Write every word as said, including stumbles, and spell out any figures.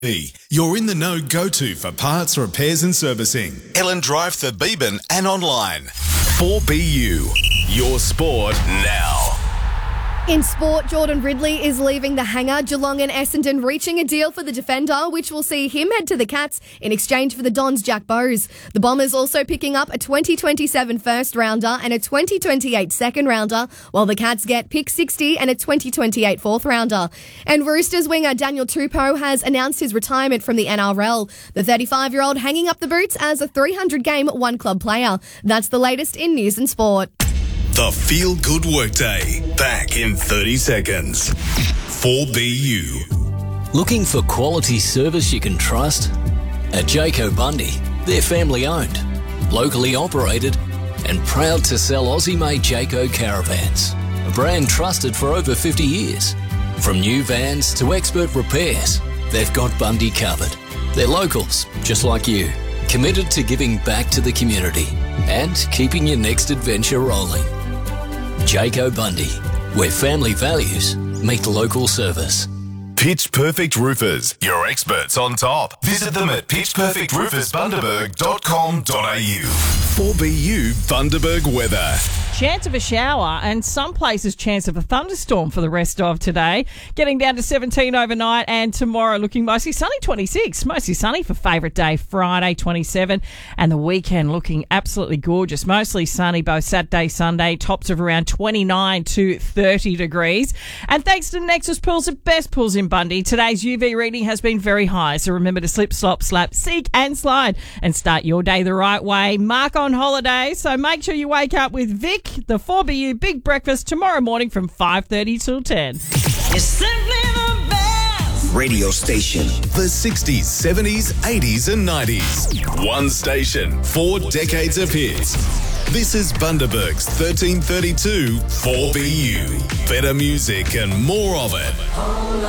You're in the know go-to for parts, repairs and servicing. Ellen Drive, Thebeeben and online. four B U, your sport now. In sport, Jordan Ridley is leaving the hangar. Geelong and Essendon reaching a deal for the defender, which will see him head to the Cats in exchange for the Dons' Jack Bowes. The Bombers also picking up a twenty twenty-seven first rounder and a twenty twenty-eight second rounder, while the Cats get pick sixty and a twenty twenty-eight fourth rounder. And Roosters winger Daniel Tupou has announced his retirement from the N R L. The thirty-five-year-old hanging up the boots as a three hundred game one-club player. That's the latest in news and sport. The Feel Good Workday. Back in thirty seconds. four B U. Looking for quality service you can trust? At Jayco Bundy, they're family owned, locally operated, and proud to sell Aussie-made Jayco caravans, a brand trusted for over fifty years. From new vans to expert repairs, they've got Bundy covered. They're locals, just like you, committed to giving back to the community and keeping your next adventure rolling. Jayco Bundy, where family values meet local service. Pitch Perfect Roofers, your experts on top. Visit them at pitch perfect roofers bundaberg dot com dot a u. four B U Bundaberg weather. Chance of a shower and some places chance of a thunderstorm for the rest of today. Getting down to seventeen overnight and tomorrow looking mostly sunny, twenty-six. Mostly sunny for favourite day, Friday, twenty-seven. And the weekend looking absolutely gorgeous. Mostly sunny both Saturday, Sunday. Tops of around twenty-nine to thirty degrees. And thanks to Nexus Pools, the best pools in Bundy, today's U V reading has been very high. So remember to slip, slop, slap, seek and slide and start your day the right way. Mark on holiday, so make sure you wake up with Vic, the four B U Big Breakfast tomorrow morning from five thirty till ten. You're simply the best radio station. The sixties, seventies, eighties and nineties. One station, four decades of hits. This is Bundaberg's thirteen thirty-two four B U. Better music and more of it.